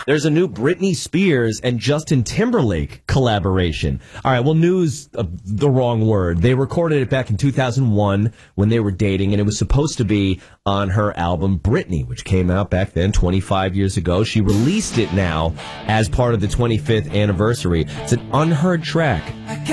There's a new Britney Spears and Justin Timberlake collaboration. All right, well, news, the wrong word. They recorded it back in 2001 when they were dating, and it was supposed to be on her album Britney, which came out back then 25 years ago. She released it now as part of the 25th anniversary. It's an unheard track.